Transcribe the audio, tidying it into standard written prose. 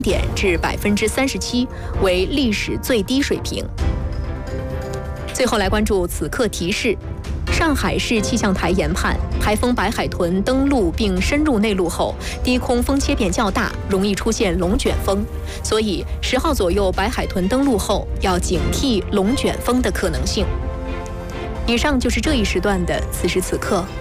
点至37%，为历史最低水平。最后来关注此刻提示。上海市气象台研判，台风白海豚登陆并深入内陆后，低空风切变较大，容易出现龙卷风，所以10号左右白海豚登陆后要警惕龙卷风的可能性。以上就是这一时段的此时此刻。